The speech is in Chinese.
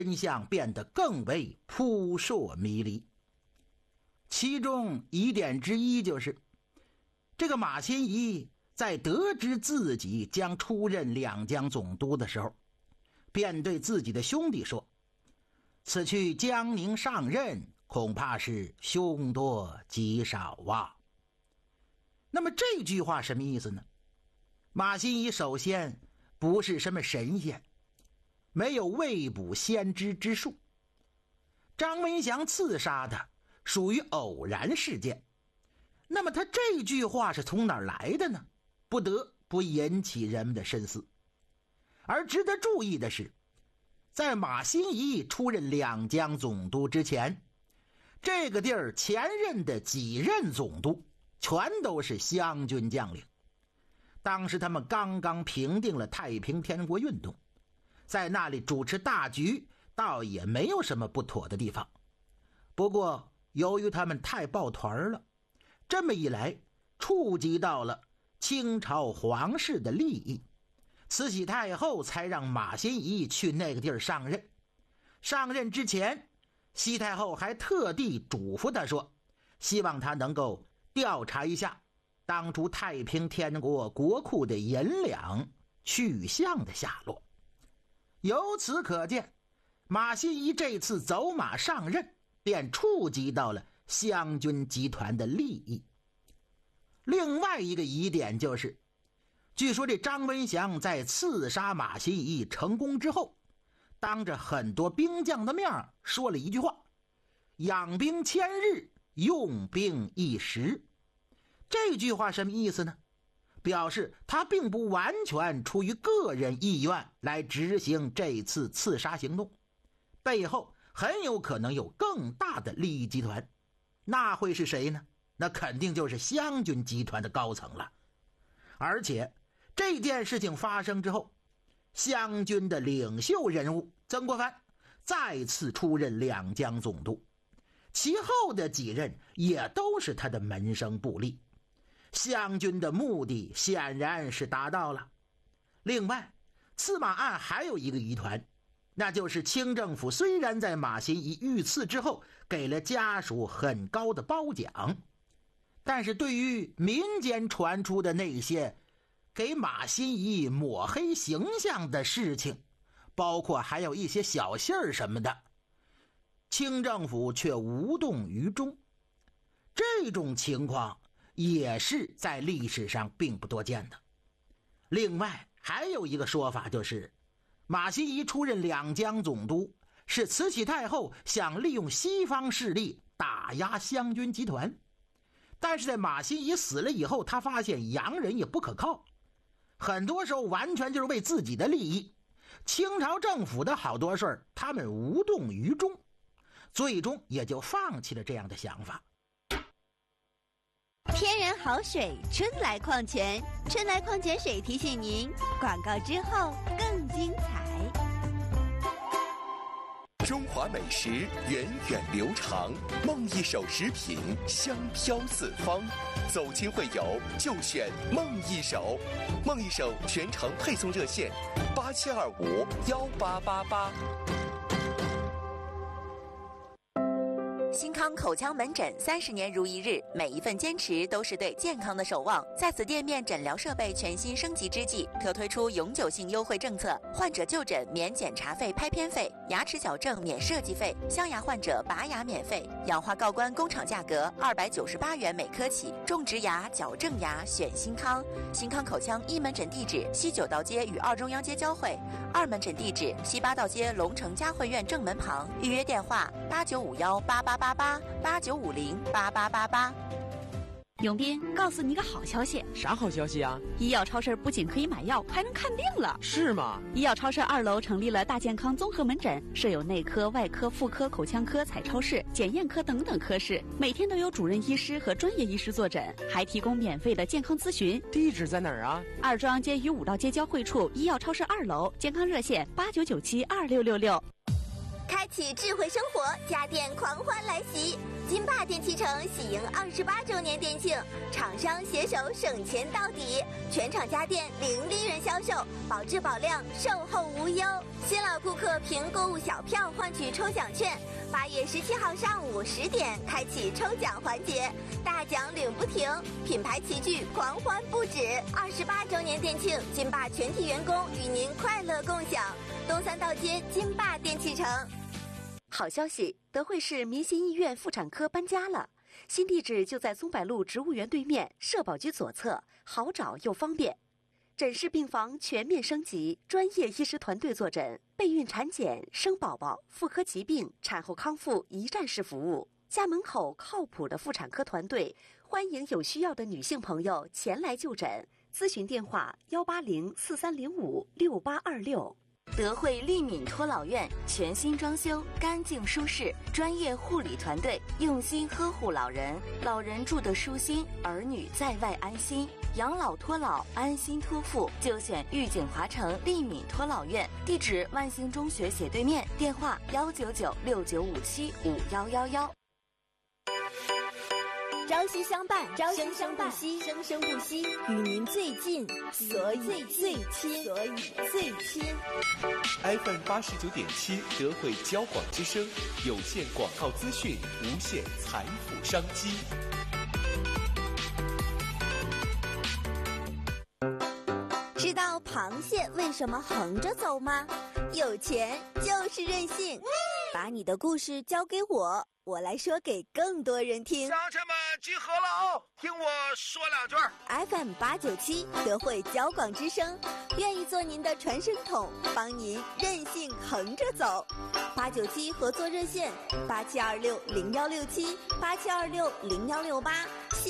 真相变得更为扑朔迷离。其中疑点之一就是，这个马新贻在得知自己将出任两江总督的时候，便对自己的兄弟说：“此去江宁上任，恐怕是凶多吉少啊。”那么这句话什么意思呢？马新贻首先不是什么神仙，没有未卜先知之术。张文祥刺杀他属于偶然事件，那么他这句话是从哪儿来的呢？不得不引起人们的深思。而值得注意的是，在马新贻出任两江总督之前，这个地儿前任的几任总督全都是湘军将领。当时他们刚刚平定了太平天国运动，在那里主持大局，倒也没有什么不妥的地方。不过由于他们太抱团了，这么一来触及到了清朝皇室的利益，慈禧太后才让马新贻去那个地儿上任。上任之前，西太后还特地嘱咐他说，希望他能够调查一下当初太平天国国库的银两去向的下落。由此可见，马新贻这次走马上任便触及到了湘军集团的利益。另外一个疑点就是，据说这张文祥在刺杀马新贻成功之后，当着很多兵将的面说了一句话：养兵千日，用兵一时。这句话什么意思呢？表示他并不完全出于个人意愿来执行这次刺杀行动，背后很有可能有更大的利益集团。那会是谁呢？那肯定就是湘军集团的高层了。而且这件事情发生之后，湘军的领袖人物曾国藩再次出任两江总督，其后的几任也都是他的门生部吏。湘军的目的显然是达到了。另外，刺马案还有一个疑团，那就是清政府虽然在马新贻遇刺之后给了家属很高的褒奖，但是对于民间传出的那些给马新贻抹黑形象的事情，包括还有一些小信儿什么的，清政府却无动于衷。这种情况也是在历史上并不多见的。另外还有一个说法，就是马新贻出任两江总督是慈禧太后想利用西方势力打压湘军集团，但是在马新贻死了以后，他发现洋人也不可靠，很多时候完全就是为自己的利益。清朝政府的好多事儿他们无动于衷，最终也就放弃了这样的想法。 天然好水，春来矿泉。春来矿泉水提醒您，广告之后更精彩。 中华美食源远流长，梦一手食品香飘四方。走亲会友就选梦一手，梦一手全程配送热线87251888。 新康口腔门诊30年如一日，每一份坚持都是对健康的守望。在此店面诊疗设备全新升级之际，特推出永久性优惠政策：患者就诊免检查费、拍片费；牙齿矫正免设计费；镶牙患者拔牙免费；氧化锆关工厂价格298元每颗起。种植牙、矫正牙选新康。新康口腔一门诊地址西九道街与二中央街交汇，2门诊地址西八道街龙城嘉汇院正门旁。预约电话8951888889508888。 永斌，告诉你个好消息。 啥好消息啊？ 医药超市不仅可以买药，还能看病了。 是吗？ 医药超市2楼成立了大健康综合门诊，设有内科、外科、妇科、口腔科、彩超室、检验科等等科室，每天都有主任医师和专业医师坐诊，还提供免费的健康咨询。 地址在哪儿啊？ 二中央街与5道街交汇处，医药超市2楼，健康热线89972666。 开启智慧生活，家电狂欢来袭！ 金霸电器城喜迎28周年店庆，厂商携手省钱到底，全场家电零利润销售，保质保量，售后无忧。新老顾客凭购物小票换取抽奖券。8月17号上午10点开启抽奖环节，大奖领不停，品牌齐聚，狂欢不止。28周年店庆，金霸全体员工与您快乐共享。东三道街金霸电器城。 好消息，德惠市民心医院妇产科搬家了，新地址就在松柏路植物园对面，社保局左侧，好找又方便。诊室病房全面升级，专业医师团队坐诊，备孕产检、生宝宝、妇科疾病、产后康复一站式服务。家门口靠谱的妇产科团队，欢迎有需要的女性朋友前来就诊。咨询电话18043056826。 德惠利敏托老院全新装修，干净舒适，专业护理团队用心呵护老人，老人住得舒心，儿女在外安心。养老托老，安心托付，就选玉景华城利敏托老院，地址万兴中学斜对面，电话19969575111。 朝夕相伴，生生不息，生生不息，与您最近，所以最亲，所以最亲。 FM 89.7德惠交广之声，有线广告资讯，无限财富商机。 知道螃蟹为什么横着走吗？有钱就是任性。把你的故事交给我，我来说给更多人听。 乡亲们集合了啊！听我说2句。 FM 897德惠交广之声，愿意做您的传声筒，帮您任性横着走。897合作热线：87260167，87260168。